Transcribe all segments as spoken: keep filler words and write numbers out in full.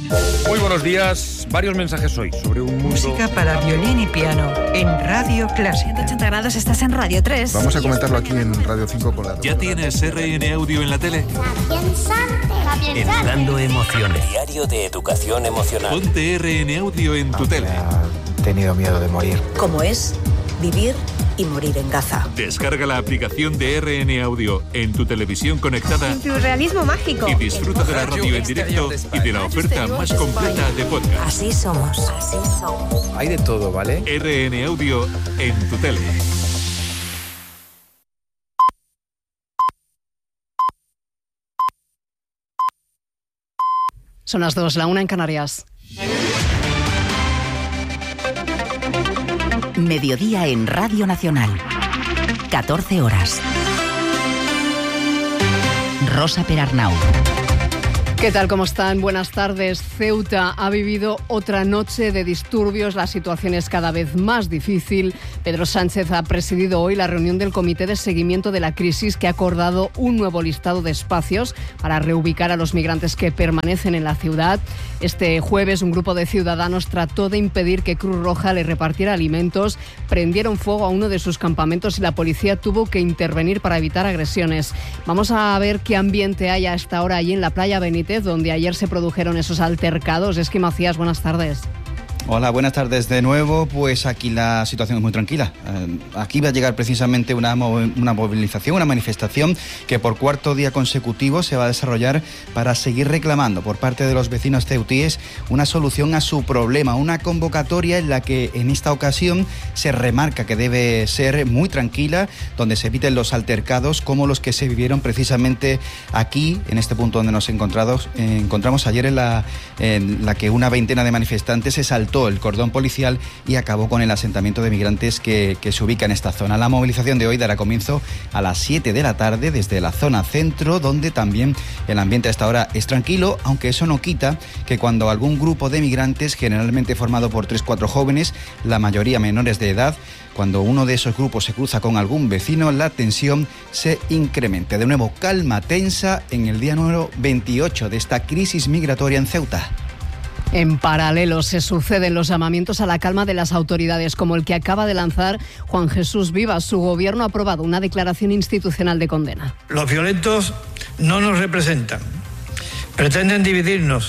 Muy buenos días. Varios mensajes hoy sobre un mundo... Música para violín y piano en Radio Clásica. ciento ochenta grados, estás en Radio tres. Vamos a comentarlo aquí en Radio cinco con la... ¿Ya tienes R N Audio en la tele? Educando emociones. Diario de educación emocional. Ponte R N Audio en tu tele. He tenido miedo de morir. Como es vivir y morir en Gaza. Descarga la aplicación de R N Audio en tu televisión conectada. En tu realismo mágico. Y disfruta de la radio en directo y de la oferta más completa de podcast. Así somos. Así somos. Hay de todo, ¿vale? R N Audio en tu tele. Son las dos, la una en Canarias. Mediodía en Radio Nacional. catorce horas. Rosa Perarnau. ¿Qué tal? ¿Cómo están? Buenas tardes. Ceuta ha vivido otra noche de disturbios. La situación es cada vez más difícil. Pedro Sánchez ha presidido hoy la reunión del Comité de Seguimiento de la Crisis, que ha acordado un nuevo listado de espacios para reubicar a los migrantes que permanecen en la ciudad. Este jueves, un grupo de ciudadanos trató de impedir que Cruz Roja le repartiera alimentos. Prendieron fuego a uno de sus campamentos y la policía tuvo que intervenir para evitar agresiones. Vamos a ver qué ambiente hay a esta hora allí en la playa Benítez, donde ayer se produjeron esos altercados. Esqui Macías, buenas tardes. Hola, buenas tardes de nuevo. Pues aquí la situación es muy tranquila. Eh, aquí va a llegar precisamente una, una movilización, una manifestación que por cuarto día consecutivo se va a desarrollar para seguir reclamando por parte de los vecinos ceutíes una solución a su problema, una convocatoria en la que en esta ocasión se remarca que debe ser muy tranquila, donde se eviten los altercados como los que se vivieron precisamente aquí, en este punto donde nos encontramos, eh, encontramos ayer en la, en la que una veintena de manifestantes se saltó el cordón policial y acabó con el asentamiento de migrantes que, que se ubica en esta zona. La movilización de hoy dará comienzo a las siete de la tarde desde la zona centro, donde también el ambiente a esta hora es tranquilo, aunque eso no quita que cuando algún grupo de migrantes, generalmente formado por tres o cuatro jóvenes, la mayoría menores de edad, cuando uno de esos grupos se cruza con algún vecino, la tensión se incremente. De nuevo, calma tensa en el día número veintiocho de esta crisis migratoria en Ceuta. En paralelo se suceden los llamamientos a la calma de las autoridades, como el que acaba de lanzar Juan Jesús Vivas. Su gobierno ha aprobado una declaración institucional de condena. Los violentos no nos representan, pretenden dividirnos.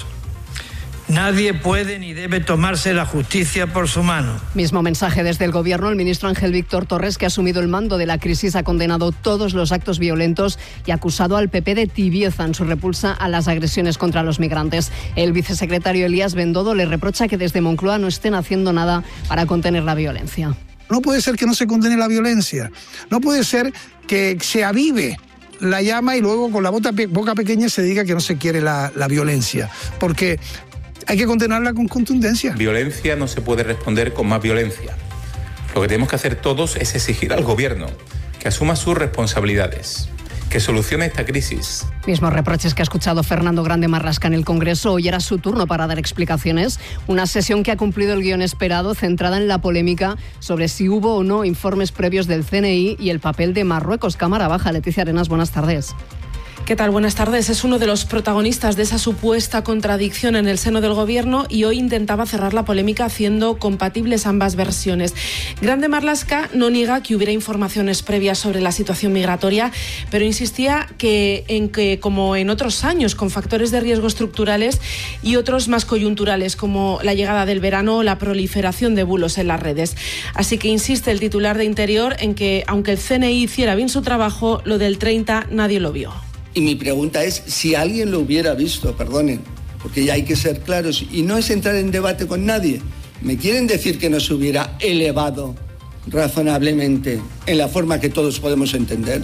Nadie puede ni debe tomarse la justicia por su mano. Mismo mensaje desde el Gobierno. El ministro Ángel Víctor Torres, que ha asumido el mando de la crisis, ha condenado todos los actos violentos y ha acusado al P P de tibieza en su repulsa a las agresiones contra los migrantes. El vicesecretario Elías Bendodo le reprocha que desde Moncloa no estén haciendo nada para contener la violencia. No puede ser que no se condene la violencia. No puede ser que se avive la llama y luego con la boca pequeña se diga que no se quiere la, la violencia. Porque hay que condenarla con contundencia. Violencia no se puede responder con más violencia. Lo que tenemos que hacer todos es exigir al gobierno que asuma sus responsabilidades, que solucione esta crisis. Mismos reproches que ha escuchado Fernando Grande Marlaska en el Congreso. Hoy era su turno para dar explicaciones. Una sesión que ha cumplido el guión esperado, centrada en la polémica sobre si hubo o no informes previos del C N I y el papel de Marruecos. Cámara Baja. Leticia Arenas, buenas tardes. ¿Qué tal? Buenas tardes. Es uno de los protagonistas de esa supuesta contradicción en el seno del Gobierno y hoy intentaba cerrar la polémica haciendo compatibles ambas versiones. Grande Marlaska no niega que hubiera informaciones previas sobre la situación migratoria, pero insistía que en que, como en otros años, con factores de riesgo estructurales y otros más coyunturales, como la llegada del verano o la proliferación de bulos en las redes. Así que insiste el titular de Interior en que, aunque el C N I hiciera bien su trabajo, lo del treinta nadie lo vio. Y mi pregunta es, si alguien lo hubiera visto, perdonen, porque ya hay que ser claros, y no es entrar en debate con nadie. ¿Me quieren decir que no se hubiera elevado razonablemente en la forma que todos podemos entender?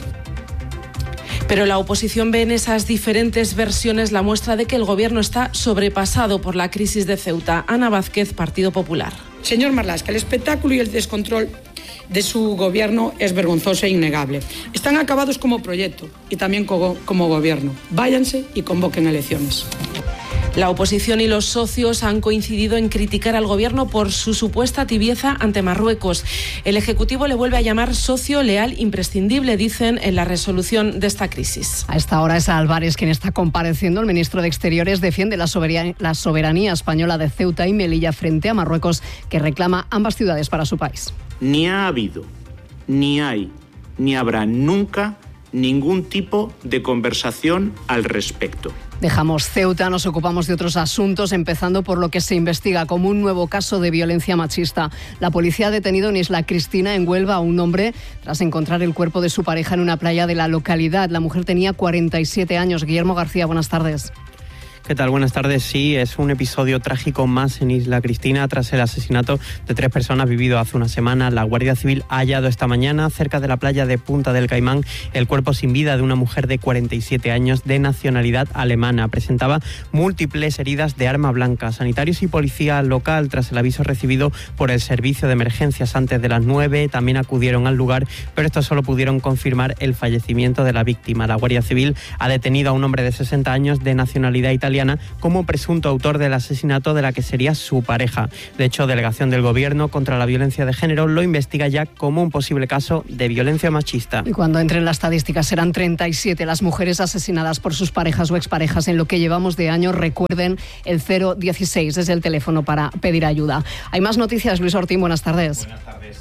Pero la oposición ve en esas diferentes versiones la muestra de que el Gobierno está sobrepasado por la crisis de Ceuta. Ana Vázquez, Partido Popular. Señor Marlaska, el espectáculo y el descontrol de su gobierno es vergonzoso e innegable. Están acabados como proyecto y también como, como gobierno. Váyanse y convoquen elecciones. La oposición y los socios han coincidido en criticar al gobierno por su supuesta tibieza ante Marruecos. El Ejecutivo le vuelve a llamar socio leal imprescindible, dicen en la resolución de esta crisis. A esta hora es Álvarez quien está compareciendo. El ministro de Exteriores defiende la soberanía, la soberanía española de Ceuta y Melilla frente a Marruecos, que reclama ambas ciudades para su país. Ni ha habido, ni hay, ni habrá nunca ningún tipo de conversación al respecto. Dejamos Ceuta, nos ocupamos de otros asuntos, empezando por lo que se investiga como un nuevo caso de violencia machista. La policía ha detenido en Isla Cristina, en Huelva, a un hombre tras encontrar el cuerpo de su pareja en una playa de la localidad. La mujer tenía cuarenta y siete años. Guillermo García, buenas tardes. ¿Qué tal? Buenas tardes. Sí, es un episodio trágico más en Isla Cristina tras el asesinato de tres personas vivido hace una semana. La Guardia Civil ha hallado esta mañana, cerca de la playa de Punta del Caimán, el cuerpo sin vida de una mujer de cuarenta y siete años de nacionalidad alemana. Presentaba múltiples heridas de arma blanca. Sanitarios y policía local, tras el aviso recibido por el servicio de emergencias antes de las nueve, también acudieron al lugar, pero estos solo pudieron confirmar el fallecimiento de la víctima. La Guardia Civil ha detenido a un hombre de sesenta años de nacionalidad italiana como presunto autor del asesinato de la que sería su pareja. De hecho, Delegación del Gobierno contra la Violencia de Género lo investiga ya como un posible caso de violencia machista. Y cuando entre en la estadística serán treinta y siete las mujeres asesinadas por sus parejas o exparejas en lo que llevamos de año. Recuerden, el cero dieciséis es el teléfono para pedir ayuda. Hay más noticias. Luis Ortín, buenas tardes. Buenas tardes.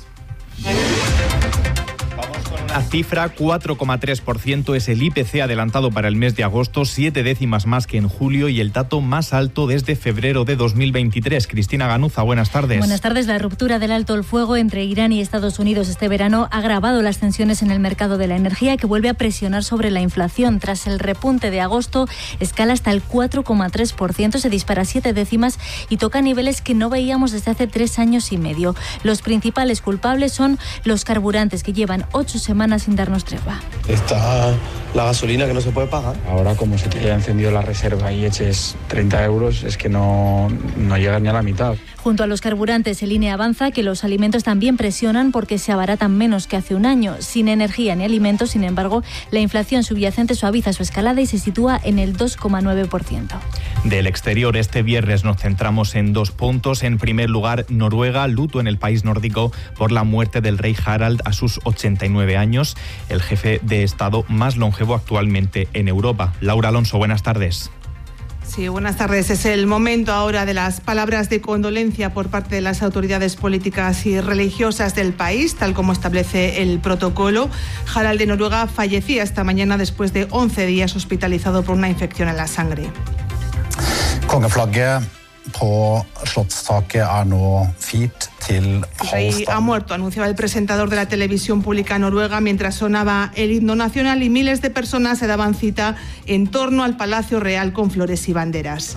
La cifra, cuatro coma tres por ciento, es el I P C adelantado para el mes de agosto, siete décimas más que en julio y el dato más alto desde febrero de dos mil veintitrés. Cristina Ganuza, buenas tardes. Buenas tardes. La ruptura del alto el fuego entre Irán y Estados Unidos este verano ha agravado las tensiones en el mercado de la energía, que vuelve a presionar sobre la inflación. Tras el repunte de agosto, escala hasta el cuatro coma tres por ciento, se dispara siete décimas y toca niveles que no veíamos desde hace tres años y medio. Los principales culpables son los carburantes, que llevan ocho semanas sin darnos tregua. Está la gasolina, que no se puede pagar. Ahora, como se te haya encendido la reserva y eches treinta euros, es que no, no llega ni a la mitad. Junto a los carburantes, el I N E avanza que los alimentos también presionan porque se abaratan menos que hace un año. Sin energía ni alimentos, sin embargo, la inflación subyacente suaviza su escalada y se sitúa en el dos coma nueve por ciento. Del exterior, este viernes nos centramos en dos puntos. En primer lugar, Noruega, luto en el país nórdico por la muerte del rey Harald a sus ochenta y nueve años, el jefe de Estado más longevo actualmente en Europa. Laura Alonso, buenas tardes. Sí, buenas tardes. Es el momento ahora de las palabras de condolencia por parte de las autoridades políticas y religiosas del país, tal como establece el protocolo. Harald de Noruega fallecía esta mañana después de once días hospitalizado por una infección en la sangre. Kongeflagget på Slottstaket er nå fit til El rey ha muerto, anunciaba el presentador de la televisión pública noruega mientras sonaba el himno nacional y miles de personas se daban cita en torno al Palacio Real con flores y banderas.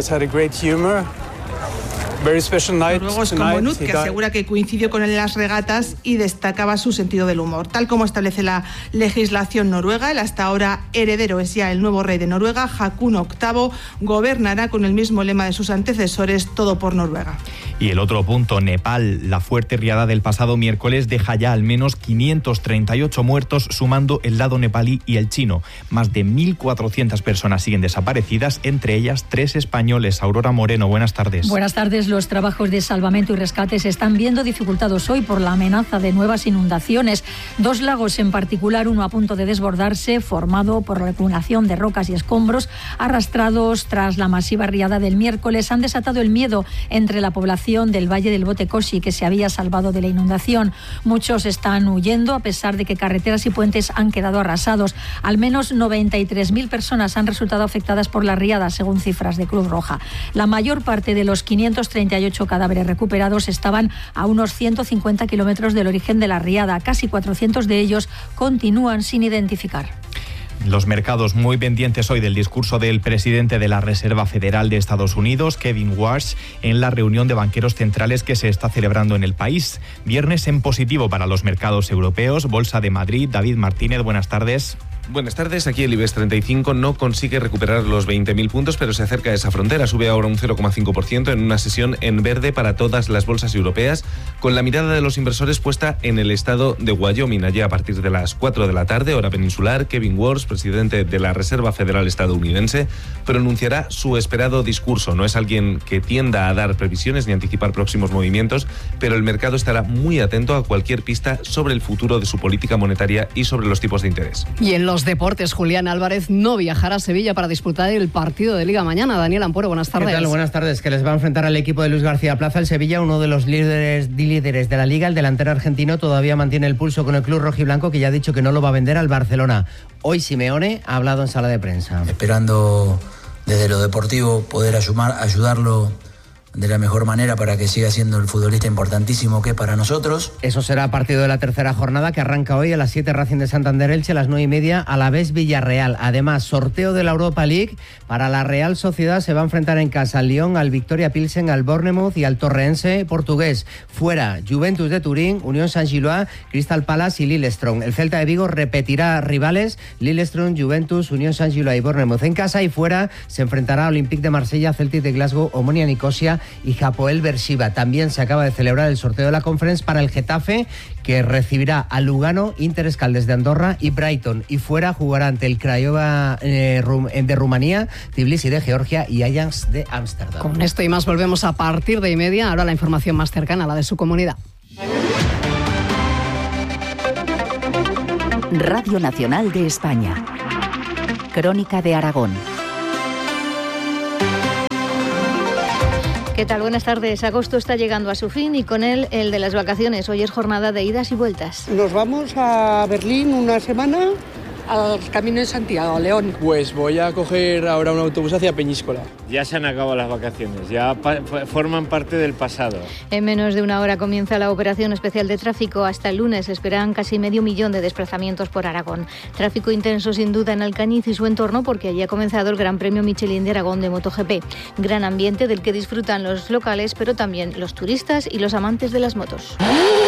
Noruegos como Knut, que asegura que coincidió con él en las regatas y destacaba su sentido del humor. Tal como establece la legislación noruega, el hasta ahora heredero es ya el nuevo rey de Noruega. Haakon octavo gobernará con el mismo lema de sus antecesores, todo por Noruega. Y el otro punto, Nepal. La fuerte riada del pasado miércoles deja ya al menos quinientos treinta y ocho muertos, sumando el lado nepalí y el chino. Más de mil cuatrocientas personas siguen desaparecidas, entre ellas tres españoles. Aurora Moreno, buenas tardes. Buenas tardes. Los trabajos de salvamento y rescate se están viendo dificultados hoy por la amenaza de nuevas inundaciones. Dos lagos en particular, uno a punto de desbordarse, formado por la acumulación de rocas y escombros arrastrados tras la masiva riada del miércoles, han desatado el miedo entre la población del Valle del Botecoshi, que se había salvado de la inundación. Muchos están huyendo a pesar de que carreteras y puentes han quedado arrasados. Al menos noventa y tres mil personas han resultado afectadas por la riada, según cifras de Cruz Roja. La mayor parte de los quinientos treinta y ocho cadáveres recuperados estaban a unos ciento cincuenta kilómetros del origen de la riada. Casi cuatrocientos de ellos continúan sin identificar. Los mercados muy pendientes hoy del discurso del presidente de la Reserva Federal de Estados Unidos, Kevin Warsh, en la reunión de banqueros centrales que se está celebrando en el país. Viernes en positivo para los mercados europeos. Bolsa de Madrid. David Martínez, buenas tardes. Buenas tardes, aquí el IBEX treinta y cinco no consigue recuperar los veinte mil puntos, pero se acerca a esa frontera, sube ahora un cero coma cinco por ciento en una sesión en verde para todas las bolsas europeas, con la mirada de los inversores puesta en el estado de Wyoming. Allí a partir de las cuatro de la tarde, hora peninsular, Kevin Warsh, presidente de la Reserva Federal estadounidense, pronunciará su esperado discurso. No es alguien que tienda a dar previsiones ni anticipar próximos movimientos, pero el mercado estará muy atento a cualquier pista sobre el futuro de su política monetaria y sobre los tipos de interés. Y en los deportes, Julián Álvarez no viajará a Sevilla para disputar el partido de Liga mañana. Daniel Ampuero, buenas tardes. ¿Qué tal? Buenas tardes, que les va a enfrentar al equipo de Luis García Plaza. El Sevilla, uno de los líderes, líderes de la Liga, el delantero argentino, todavía mantiene el pulso con el club rojiblanco, que ya ha dicho que no lo va a vender al Barcelona. Hoy Simeone ha hablado en sala de prensa. Esperando desde lo deportivo poder ayudar, ayudarlo de la mejor manera para que siga siendo el futbolista importantísimo que es para nosotros. Eso será partido de la tercera jornada, que arranca hoy a las siete, Racing de Santander Elche, a las nueve y media Alavés Villarreal. Además, sorteo de la Europa League. Para la Real Sociedad se va a enfrentar en casa al Lyon, al Victoria Pilsen, al Bournemouth y al Torreense portugués. Fuera, Juventus de Turín, Unión Saint-Gilloise, Crystal Palace y Lillestrøm. El Celta de Vigo repetirá rivales: Lillestrøm, Juventus, Unión Saint-Gilloise y Bournemouth en casa. Y fuera se enfrentará a Olympique de Marsella, Celtic de Glasgow, Omonia Nicosia y Hapoel Beersheba. También se acaba de celebrar el sorteo de la Conference para el Getafe, que recibirá a Lugano, Inter Escaldes de Andorra y Brighton. Y fuera jugará ante el Craiova eh, de Rumanía, Tbilisi de Georgia y Ajax de Ámsterdam. Con esto y más volvemos a partir de y media. Ahora la información más cercana a la de su comunidad. Radio Nacional de España. Crónica de Aragón. ¿Qué tal? Buenas tardes. Agosto está llegando a su fin y con él el de las vacaciones. Hoy es jornada de idas y vueltas. Nos vamos a Berlín una semana al Camino de Santiago, León. Pues voy a coger ahora un autobús hacia Peñíscola. Ya se han acabado las vacaciones, ya pa- forman parte del pasado. En menos de una hora comienza la operación especial de tráfico. Hasta el lunes esperan casi medio millón de desplazamientos por Aragón. Tráfico intenso sin duda en Alcañiz y su entorno, porque allí ha comenzado el Gran Premio Michelin de Aragón de MotoGP. Gran ambiente del que disfrutan los locales, pero también los turistas y los amantes de las motos.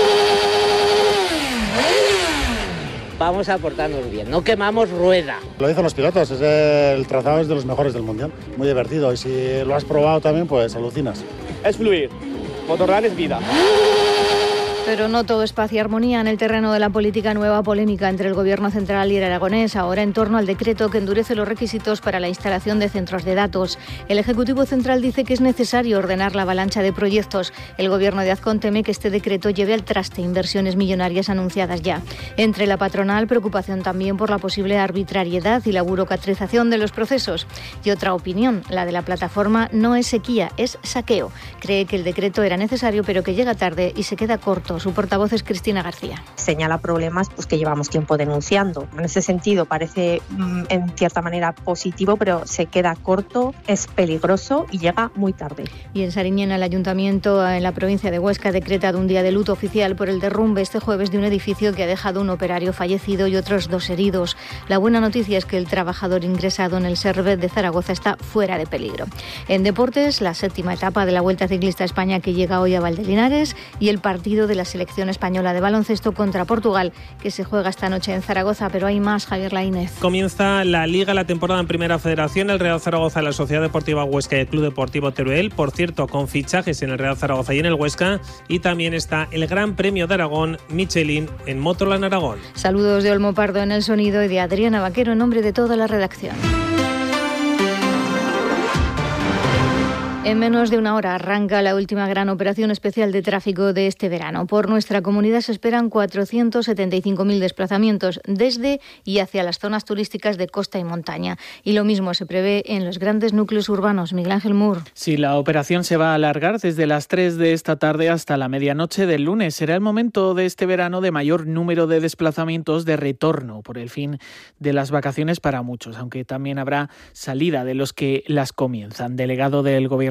Vamos a portarnos bien, no quemamos rueda. Lo dicen los pilotos, es el trazado es de los mejores del mundial, muy divertido, y si lo has probado también, pues alucinas. Es fluir, Motorland es vida. Pero no todo es paz y armonía en el terreno de la política. Nueva polémica entre el Gobierno central y el aragonés, ahora en torno al decreto que endurece los requisitos para la instalación de centros de datos. El Ejecutivo central dice que es necesario ordenar la avalancha de proyectos. El Gobierno de Azcón teme que este decreto lleve al traste inversiones millonarias anunciadas ya. Entre la patronal, preocupación también por la posible arbitrariedad y la burocratización de los procesos. Y otra opinión, la de la plataforma No es sequía, es saqueo. Cree que el decreto era necesario, pero que llega tarde y se queda corto. Su portavoz es Cristina García. Señala problemas pues, que llevamos tiempo denunciando. En ese sentido parece mm, en cierta manera positivo, pero se queda corto, es peligroso y llega muy tarde. Y en Sariñena, el ayuntamiento en la provincia de Huesca ha decretado un día de luto oficial por el derrumbe este jueves de un edificio que ha dejado un operario fallecido y otros dos heridos. La buena noticia es que el trabajador ingresado en el Servet de Zaragoza está fuera de peligro. En deportes, la séptima etapa de la Vuelta Ciclista a España, que llega hoy a Valdelinares, y el partido de la selección española de baloncesto contra Portugal, que se juega esta noche en Zaragoza. Pero hay más, Javier Laínez. Comienza la Liga, la temporada en Primera Federación, el Real Zaragoza, la Sociedad Deportiva Huesca y el Club Deportivo Teruel, por cierto, con fichajes en el Real Zaragoza y en el Huesca, y también está el Gran Premio de Aragón Michelin en Motorland Aragón. Saludos de Olmo Pardo en el sonido y de Adriana Vaquero en nombre de toda la redacción. En menos de una hora arranca la última gran operación especial de tráfico de este verano. Por nuestra comunidad se esperan cuatrocientos setenta y cinco mil desplazamientos desde y hacia las zonas turísticas de costa y montaña. Y lo mismo se prevé en los grandes núcleos urbanos. Miguel Ángel Mur. Sí, la operación se va a alargar desde las tres de esta tarde hasta la medianoche del lunes. Será el momento de este verano de mayor número de desplazamientos de retorno por el fin de las vacaciones para muchos, aunque también habrá salida de los que las comienzan. Delegado del Gobierno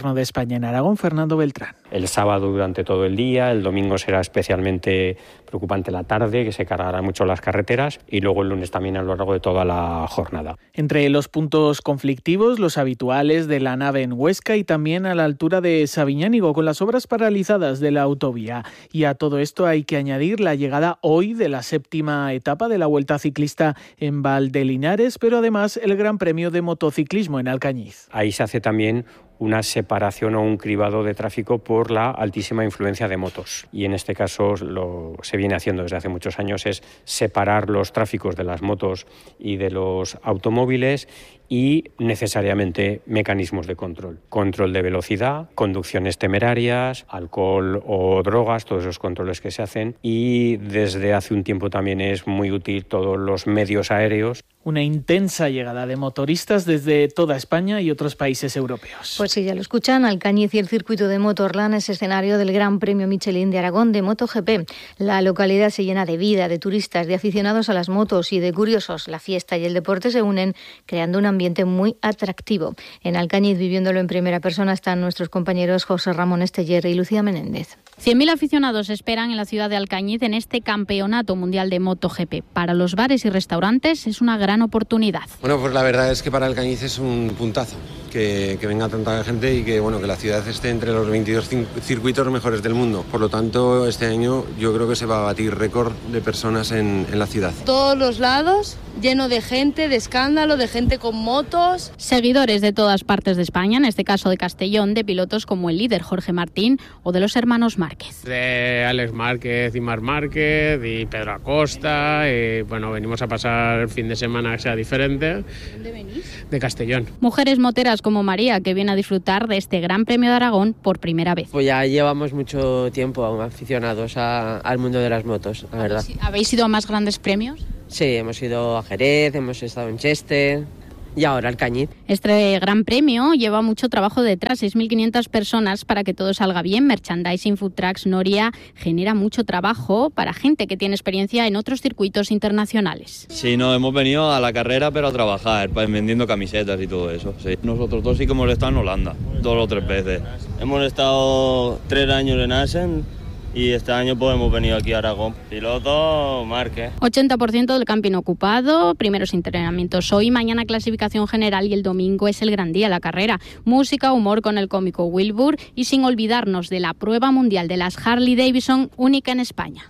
Gobierno de España en Aragón, Fernando Beltrán. El sábado durante todo el día, el domingo será especialmente preocupante la tarde, que se cargarán mucho las carreteras, y luego el lunes también a lo largo de toda la jornada. Entre los puntos conflictivos, los habituales de la nave en Huesca y también a la altura de Sabiñánigo, con las obras paralizadas de la autovía. Y a todo esto hay que añadir la llegada hoy de la séptima etapa de la Vuelta Ciclista en Valdelinares, pero además el Gran Premio de Motociclismo en Alcañiz. Ahí se hace también una separación o un cribado de tráfico por la altísima influencia de motos. Y en este caso lo se viene haciendo desde hace muchos años, es separar los tráficos de las motos y de los automóviles y necesariamente mecanismos de control. Control de velocidad, conducciones temerarias, alcohol o drogas, todos esos controles que se hacen. Y desde hace un tiempo también es muy útil todos los medios aéreos. Una intensa llegada de motoristas desde toda España y otros países europeos. Pues sí, ya lo escuchan, Alcañiz y el circuito de Motorland es escenario del Gran Premio Michelin de Aragón de MotoGP. La localidad se llena de vida, de turistas, de aficionados a las motos y de curiosos. La fiesta y el deporte se unen, creando un ambiente muy atractivo. En Alcañiz, viviéndolo en primera persona, están nuestros compañeros José Ramón Esteller y Lucía Menéndez. cien mil aficionados esperan en la ciudad de Alcañiz en este Campeonato Mundial de MotoGP. Para los bares y restaurantes es una gran oportunidad. Bueno, pues la verdad es que para Alcañiz es un puntazo que, que venga tanta gente y que, bueno, que la ciudad esté entre los veintidós circuitos mejores del mundo. Por lo tanto, este año yo creo que se va a batir récord de personas en, en la ciudad. Todos los lados, lleno de gente, de escándalo, de gente con motos. Seguidores de todas partes de España, en este caso de Castellón, de pilotos como el líder Jorge Martín o de los hermanos Márquez. De Alex Márquez y Marc Márquez y Pedro Acosta. Y bueno, venimos a pasar el fin de semana que sea diferente. ¿Dónde venís? De Castellón. Mujeres moteras como María, que viene a disfrutar de este Gran Premio de Aragón por primera vez. Pues ya llevamos mucho tiempo aficionados a, al mundo de las motos, la verdad. ¿Habéis ido a más grandes premios? Sí, hemos ido a Jerez, hemos estado en Chester y ahora Alcañiz. Este Gran Premio lleva mucho trabajo detrás, seis mil quinientas personas para que todo salga bien. Merchandising, food trucks, Noria genera mucho trabajo para gente que tiene experiencia en otros circuitos internacionales. Sí, no, hemos venido a la carrera pero a trabajar, vendiendo camisetas y todo eso. Sí. Nosotros dos sí que hemos estado en Holanda, dos o tres veces. Hemos estado tres años en Assen. Y este año pues hemos venido aquí a Aragón. Piloto Márquez. ochenta por ciento del camping ocupado, primeros entrenamientos hoy, mañana clasificación general y el domingo es el gran día, la carrera. Música, humor con el cómico Wilbur y sin olvidarnos de la prueba mundial de las Harley Davidson, única en España.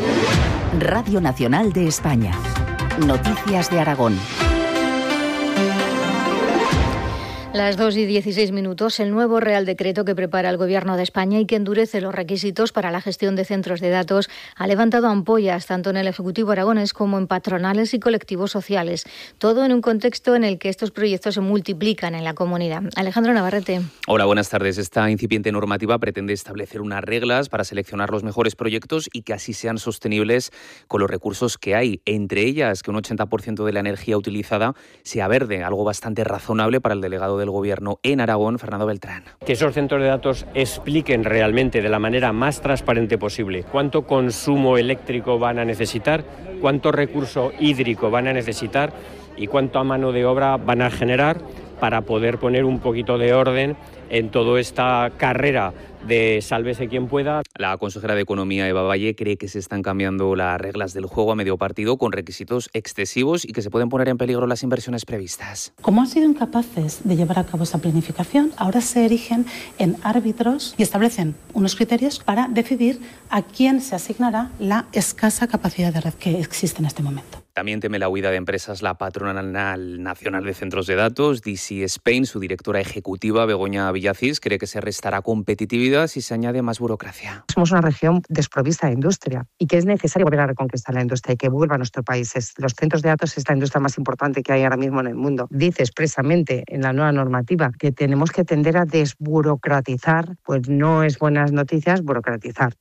Radio Nacional de España. Noticias de Aragón. Las dos y dieciséis minutos, el nuevo Real Decreto que prepara el Gobierno de España y que endurece los requisitos para la gestión de centros de datos ha levantado ampollas tanto en el Ejecutivo aragonés como en patronales y colectivos sociales. Todo en un contexto en el que estos proyectos se multiplican en la comunidad. Alejandro Navarrete. Hola, buenas tardes. Esta incipiente normativa pretende establecer unas reglas para seleccionar los mejores proyectos y que así sean sostenibles con los recursos que hay. Entre ellas, que un ochenta por ciento de la energía utilizada sea verde, algo bastante razonable para el delegado del Gobierno en Aragón, Fernando Beltrán. Que esos centros de datos expliquen realmente de la manera más transparente posible cuánto consumo eléctrico van a necesitar, cuánto recurso hídrico van a necesitar y cuánta mano de obra van a generar para poder poner un poquito de orden en toda esta carrera de sálvese quien pueda. La consejera de Economía, Eva Valle, cree que se están cambiando las reglas del juego a medio partido con requisitos excesivos y que se pueden poner en peligro las inversiones previstas. Como han sido incapaces de llevar a cabo esa planificación, ahora se erigen en árbitros y establecen unos criterios para decidir a quién se asignará la escasa capacidad de red que existe en este momento. También teme la huida de empresas la Patronal Nacional de Centros de Datos, D C Spain. Su directora ejecutiva, Begoña Villacís, cree que se restará competitividad si se añade más burocracia. Somos una región desprovista de industria y que es necesario volver a reconquistar la industria y que vuelva a nuestro país. Los centros de datos es la industria más importante que hay ahora mismo en el mundo. Dice expresamente en la nueva normativa que tenemos que tender a desburocratizar, pues no es buenas noticias burocratizar.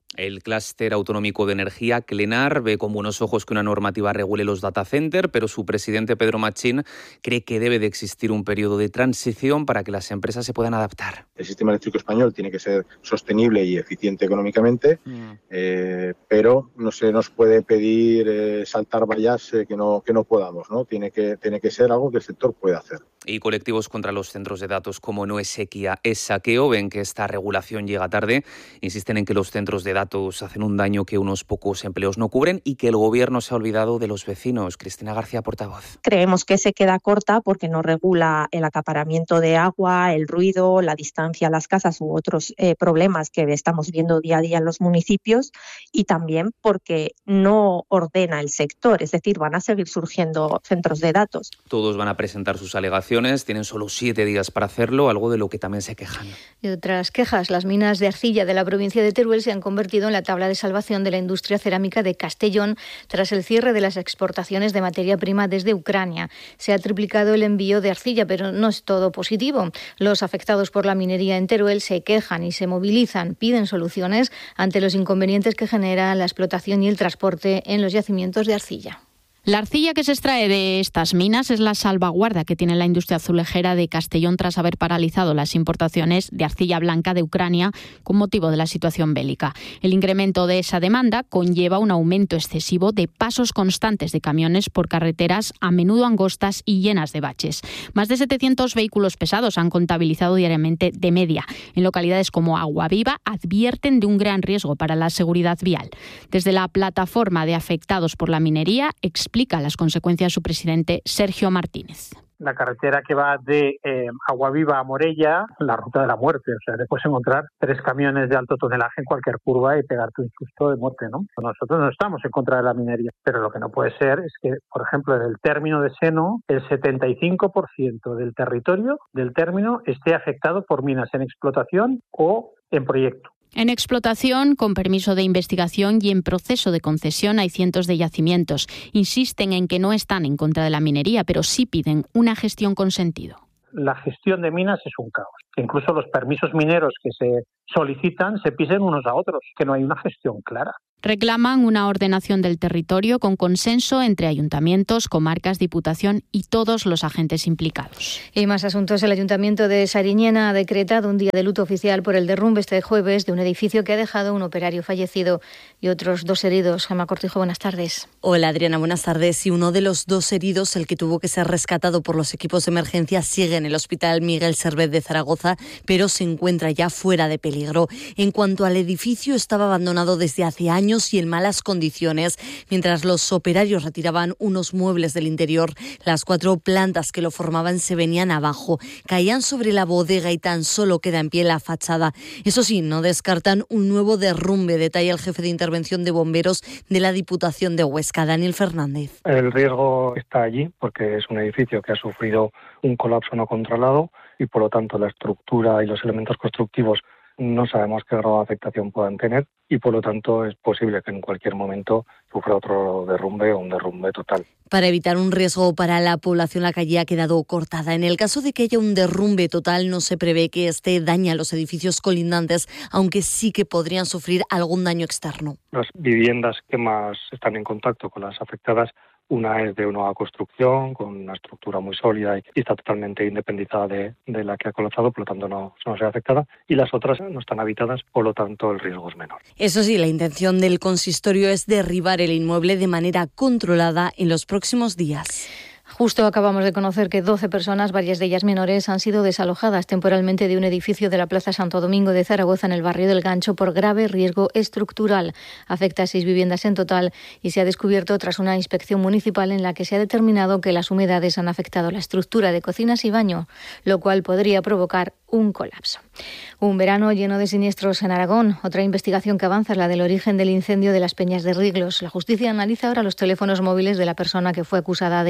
El clúster autonómico de energía, Clenar, ve con buenos ojos que una normativa regule los data centers, pero su presidente Pedro Machín cree que debe de existir un periodo de transición para que las empresas se puedan adaptar. El sistema eléctrico español tiene que ser sostenible y eficiente económicamente, mm. eh, pero no se nos puede pedir eh, saltar vallas eh, que no que no podamos, ¿no? Tiene que tiene que ser algo que el sector pueda hacer. Y colectivos contra los centros de datos como No es Sequía, es Saqueo ven que esta regulación llega tarde, insisten en que los centros de datos hacen un daño que unos pocos empleos no cubren y que el gobierno se ha olvidado de los vecinos. Cristina García, portavoz. Creemos que se queda corta porque no regula el acaparamiento de agua, el ruido, la distancia a las casas u otros eh, problemas que estamos viendo día a día en los municipios, y también porque no ordena el sector, es decir, van a seguir surgiendo centros de datos. Todos van a presentar sus alegaciones. Tienen solo siete días para hacerlo, algo de lo que también se quejan. Y otras quejas. Las minas de arcilla de la provincia de Teruel se han convertido en la tabla de salvación de la industria cerámica de Castellón tras el cierre de las exportaciones de materia prima desde Ucrania. Se ha triplicado el envío de arcilla, pero no es todo positivo. Los afectados por la minería en Teruel se quejan y se movilizan, piden soluciones ante los inconvenientes que genera la explotación y el transporte en los yacimientos de arcilla. La arcilla que se extrae de estas minas es la salvaguarda que tiene la industria azulejera de Castellón tras haber paralizado las importaciones de arcilla blanca de Ucrania con motivo de la situación bélica. El incremento de esa demanda conlleva un aumento excesivo de pasos constantes de camiones por carreteras a menudo angostas y llenas de baches. Más de setecientos vehículos pesados han contabilizado diariamente de media. En localidades como Aguaviva advierten de un gran riesgo para la seguridad vial. Desde la plataforma de afectados por la minería explica las consecuencias su presidente Sergio Martínez. La carretera que va de eh, Aguaviva a Morella, la ruta de la muerte. O sea, después encontrar tres camiones de alto tonelaje en cualquier curva y pegarte un susto de muerte, ¿no? Nosotros no estamos en contra de la minería, pero lo que no puede ser es que, por ejemplo, en el término de Seno, el setenta y cinco por ciento del territorio del término esté afectado por minas en explotación o en proyecto. En explotación, con permiso de investigación y en proceso de concesión hay cientos de yacimientos. Insisten en que no están en contra de la minería, pero sí piden una gestión con sentido. La gestión de minas es un caos. Que incluso los permisos mineros que se solicitan se pisen unos a otros, que no hay una gestión clara. Reclaman una ordenación del territorio con consenso entre ayuntamientos, comarcas, diputación y todos los agentes implicados. Y más asuntos. El Ayuntamiento de Sariñena ha decretado un día de luto oficial por el derrumbe este jueves de un edificio que ha dejado un operario fallecido y otros dos heridos. Gemma Cortijo, buenas tardes. Hola Adriana, buenas tardes. Y uno de los dos heridos, el que tuvo que ser rescatado por los equipos de emergencia, sigue en el Hospital Miguel Servet de Zaragoza, pero se encuentra ya fuera de peligro. En cuanto al edificio, estaba abandonado desde hace años y en malas condiciones. Mientras los operarios retiraban unos muebles del interior, las cuatro plantas que lo formaban se venían abajo, caían sobre la bodega y tan solo queda en pie la fachada. Eso sí, no descartan un nuevo derrumbe, detalla el jefe de intervención de bomberos de la Diputación de Huesca, Daniel Fernández. El riesgo está allí porque es un edificio que ha sufrido un colapso no controlado y por lo tanto la estructura y los elementos constructivos no sabemos qué grado de afectación puedan tener y por lo tanto es posible que en cualquier momento sufra otro derrumbe o un derrumbe total. Para evitar un riesgo para la población, la calle ha quedado cortada. En el caso de que haya un derrumbe total, no se prevé que este dañe a los edificios colindantes, aunque sí que podrían sufrir algún daño externo. Las viviendas que más están en contacto con las afectadas, una es de nueva construcción, con una estructura muy sólida y está totalmente independizada de, de la que ha colapsado, por lo tanto no, no se ve afectada. Y las otras no están habitadas, por lo tanto el riesgo es menor. Eso sí, la intención del consistorio es derribar el inmueble de manera controlada en los próximos días. Justo acabamos de conocer que doce personas, varias de ellas menores, han sido desalojadas temporalmente de un edificio de la Plaza Santo Domingo de Zaragoza en el barrio del Gancho por grave riesgo estructural. Afecta a seis viviendas en total y se ha descubierto tras una inspección municipal en la que se ha determinado que las humedades han afectado la estructura de cocinas y baño, lo cual podría provocar un colapso. Un verano lleno de siniestros en Aragón. Otra investigación que avanza es la del origen del incendio de las Peñas de Riglos. La justicia analiza ahora los teléfonos móviles de la persona que fue acusada de iniciarlo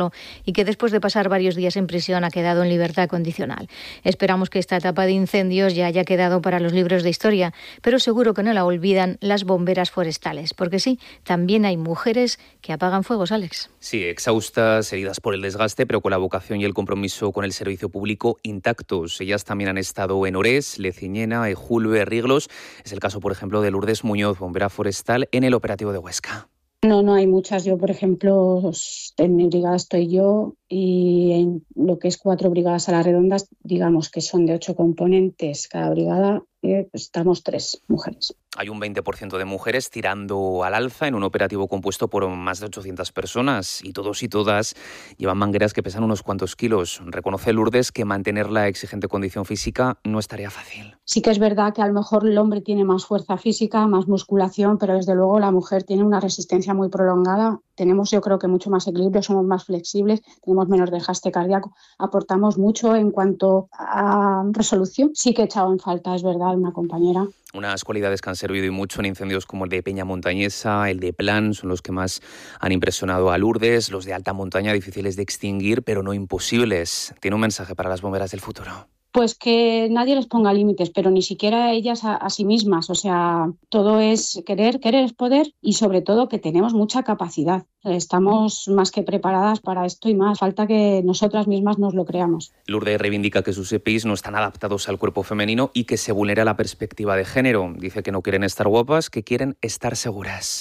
denunciarlo y que después de pasar varios días en prisión ha quedado en libertad condicional. Esperamos que esta etapa de incendios ya haya quedado para los libros de historia, pero seguro que no la olvidan las bomberas forestales, porque sí, también hay mujeres que apagan fuegos, Alex. Sí, exhaustas, heridas por el desgaste, pero con la vocación y el compromiso con el servicio público intactos. Ellas también han estado en Orés, Leciñena, Ejulbe, Riglos. Es el caso, por ejemplo, de Lourdes Muñoz, bombera forestal, en el operativo de Huesca. No, no hay muchas. Yo, por ejemplo, en mi brigada estoy yo y en lo que es cuatro brigadas a las redondas, digamos que son de ocho componentes cada brigada, eh, estamos tres mujeres. Hay un veinte por ciento de mujeres tirando al alza en un operativo compuesto por más de ochocientas personas y todos y todas llevan mangueras que pesan unos cuantos kilos. Reconoce Lourdes que mantener la exigente condición física no es tarea fácil. Sí que es verdad que a lo mejor el hombre tiene más fuerza física, más musculación, pero desde luego la mujer tiene una resistencia muy prolongada. Tenemos, yo creo que mucho más equilibrio, somos más flexibles, tenemos menos desgaste cardíaco, aportamos mucho en cuanto a resolución. Sí que he echado en falta, es verdad, una compañera. Unas cualidades que han servido y mucho en incendios como el de Peña Montañesa, el de Plan, son los que más han impresionado a Lourdes. Los de alta montaña, difíciles de extinguir, pero no imposibles. Tiene un mensaje para las bomberas del futuro. Pues que nadie les ponga límites, pero ni siquiera ellas a, a sí mismas. O sea, todo es querer, querer es poder y sobre todo que tenemos mucha capacidad. Estamos más que preparadas para esto y más. Falta que nosotras mismas nos lo creamos. Lourdes reivindica que sus E P Is no están adaptados al cuerpo femenino y que se vulnera la perspectiva de género. Dice que no quieren estar guapas, que quieren estar seguras.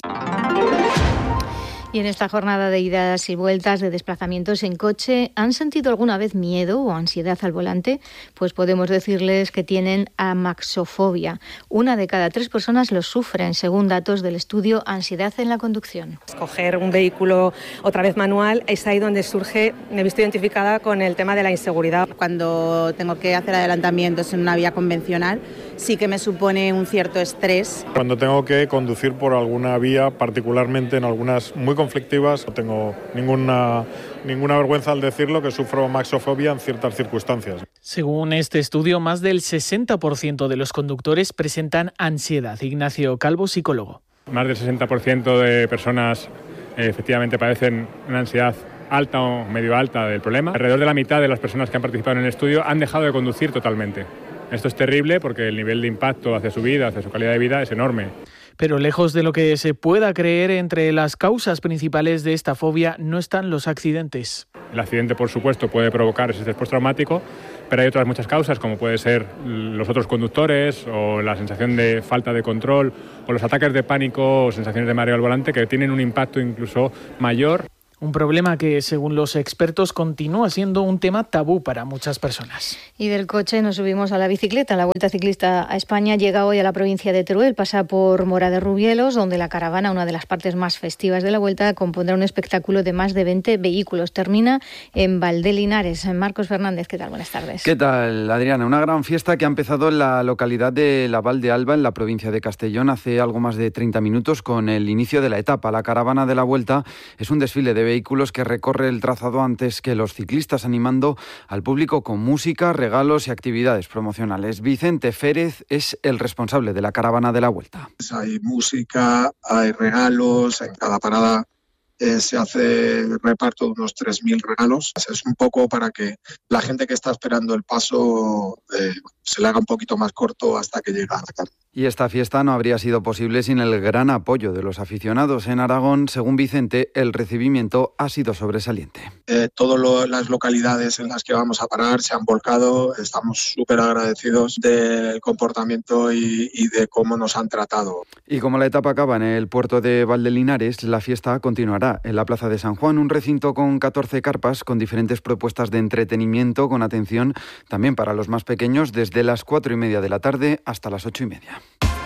Y en esta jornada de idas y vueltas, de desplazamientos en coche, ¿han sentido alguna vez miedo o ansiedad al volante? Pues podemos decirles que tienen amaxofobia. Una de cada tres personas lo sufren, según datos del estudio Ansiedad en la conducción. Escoger un vehículo otra vez manual es ahí donde surge, me he visto identificada con el tema de la inseguridad. Cuando tengo que hacer adelantamientos en una vía convencional, sí que me supone un cierto estrés. Cuando tengo que conducir por alguna vía, particularmente en algunas muy conflictivas, no tengo ninguna, ninguna vergüenza al decirlo, que sufro maxofobia en ciertas circunstancias. Según este estudio, más del sesenta por ciento de los conductores presentan ansiedad. Ignacio Calvo, psicólogo. Más del sesenta por ciento de personas eh, efectivamente padecen una ansiedad alta o medio alta del problema. Alrededor de la mitad de las personas que han participado en el estudio han dejado de conducir totalmente. Esto es terrible porque el nivel de impacto hacia su vida, hacia su calidad de vida es enorme. Pero lejos de lo que se pueda creer, entre las causas principales de esta fobia no están los accidentes. El accidente, por supuesto, puede provocar ese estrés postraumático, pero hay otras muchas causas, como puede ser los otros conductores o la sensación de falta de control o los ataques de pánico o sensaciones de mareo al volante, que tienen un impacto incluso mayor. Un problema que, según los expertos, continúa siendo un tema tabú para muchas personas. Y del coche nos subimos a la bicicleta. La Vuelta Ciclista a España llega hoy a la provincia de Teruel, pasa por Mora de Rubielos, donde la caravana, una de las partes más festivas de la Vuelta, compondrá un espectáculo de más de veinte vehículos. Termina en Valdelinares. Marcos Fernández, ¿qué tal? Buenas tardes. ¿Qué tal, Adriana? Una gran fiesta que ha empezado en la localidad de La Val de Alba, en la provincia de Castellón, hace algo más de treinta minutos, con el inicio de la etapa. La caravana de la Vuelta es un desfile de vehículos que recorre el trazado antes que los ciclistas, animando al público con música, regalos y actividades promocionales. Vicente Férez es el responsable de la caravana de la Vuelta. Hay música, hay regalos, en cada parada eh, se hace reparto de unos tres mil regalos. Es un poco para que la gente que está esperando el paso eh, se le haga un poquito más corto hasta que llega a la carga. Y esta fiesta no habría sido posible sin el gran apoyo de los aficionados. En Aragón, según Vicente, el recibimiento ha sido sobresaliente. Eh, todas las localidades en las que vamos a parar se han volcado. Estamos súper agradecidos del comportamiento y, y de cómo nos han tratado. Y como la etapa acaba en el puerto de Valdelinares, la fiesta continuará en la Plaza de San Juan, un recinto con catorce carpas con diferentes propuestas de entretenimiento, con atención también para los más pequeños, desde las cuatro y media de la tarde hasta las ocho y media.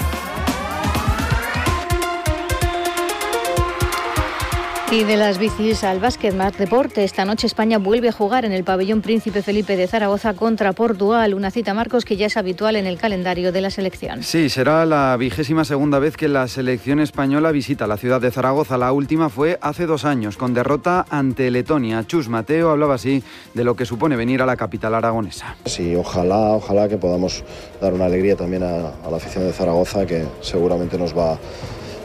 Y de las bicis al básquet, más deporte. Esta noche España vuelve a jugar en el pabellón Príncipe Felipe de Zaragoza contra Portugal, una cita, Marcos, que ya es habitual en el calendario de la selección. Sí, será la vigésima segunda vez que la selección española visita la ciudad de Zaragoza. La última fue hace dos años, con derrota ante Letonia. Chus Mateo hablaba así de lo que supone venir a la capital aragonesa. Sí, ojalá, ojalá que podamos dar una alegría también a, a la afición de Zaragoza, que seguramente nos va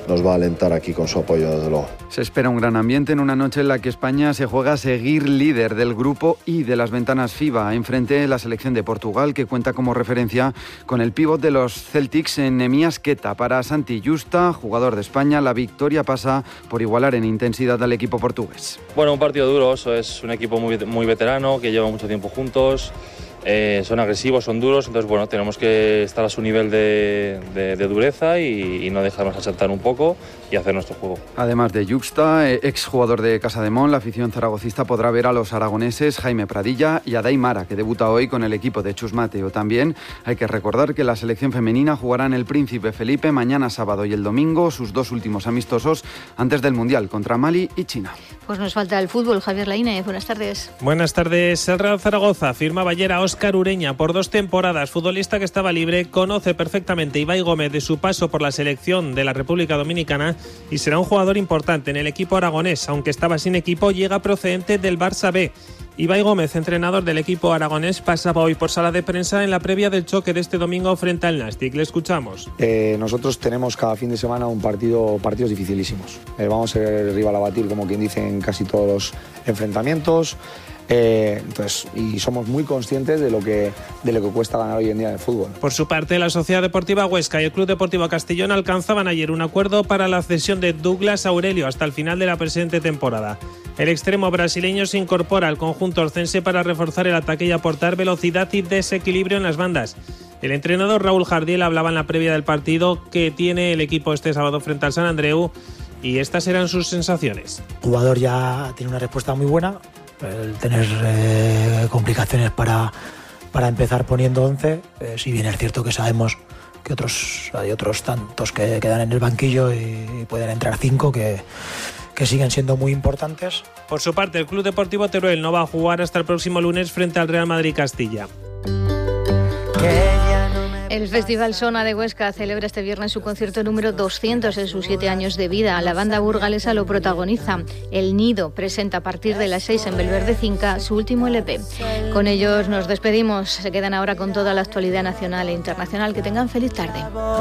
nos va a alentar aquí con su apoyo, desde luego. Se espera un gran ambiente en una noche en la que España se juega a seguir líder del grupo I de las ventanas FIBA. Enfrente la selección de Portugal, que cuenta como referencia con el pívot de los Celtics, Nemías Queta. Para Santi Justa, jugador de España, la victoria pasa por igualar en intensidad al equipo portugués. Bueno, un partido duro, es un equipo muy, muy veterano, que lleva mucho tiempo juntos. Eh, son agresivos, son duros, entonces bueno, tenemos que estar a su nivel de, de, de dureza y, y no dejarnos achatar un poco y hacer nuestro juego. Además de Juxta, ex jugador de Casademón, la afición zaragocista podrá ver a los aragoneses Jaime Pradilla y a Day Mara, que debuta hoy con el equipo de Chus Mateo. También hay que recordar que la selección femenina jugará en el Príncipe Felipe mañana sábado y el domingo sus dos últimos amistosos antes del Mundial contra Mali y China. Pues nos falta el fútbol. Javier Laínez, buenas tardes. Buenas tardes. El Real Zaragoza firmaba ayer a Óscar Ureña por dos temporadas. Futbolista que estaba libre, conoce perfectamente Ibai Gómez de su paso por la selección de la República Dominicana y será un jugador importante en el equipo aragonés. Aunque estaba sin equipo, llega procedente del Barça B. Ibai Gómez, entrenador del equipo aragonés, pasaba hoy por sala de prensa en la previa del choque de este domingo frente al Nastic. Le escuchamos. Eh, nosotros tenemos cada fin de semana un partido, partidos dificilísimos. Eh, vamos a ser rival a batir, como quien dice, en casi todos los enfrentamientos. Eh, entonces, y somos muy conscientes de lo que de lo que cuesta ganar hoy en día en el fútbol. Por su parte, la Sociedad Deportiva Huesca y el Club Deportivo Castellón alcanzaban ayer un acuerdo para la cesión de Douglas Aurelio hasta el final de la presente temporada. El extremo brasileño se incorpora al conjunto orcense para reforzar el ataque y aportar velocidad y desequilibrio en las bandas. El entrenador Raúl Jardiel hablaba en la previa del partido que tiene el equipo este sábado frente al San Andreu y estas eran sus sensaciones. El jugador ya tiene una respuesta muy buena. El tener eh, complicaciones para, para empezar poniendo once, eh, si bien es cierto que sabemos que otros hay otros tantos que quedan en el banquillo y, y pueden entrar cinco que, que siguen siendo muy importantes. Por su parte, el Club Deportivo Teruel no va a jugar hasta el próximo lunes frente al Real Madrid Castilla. El Festival Sona de Huesca celebra este viernes su concierto número doscientos en sus siete años de vida. La banda burgalesa lo protagoniza. El Nido presenta a partir de las seis en Belverde Cinca su último L P. Con ellos nos despedimos. Se quedan ahora con toda la actualidad nacional e internacional. Que tengan feliz tarde.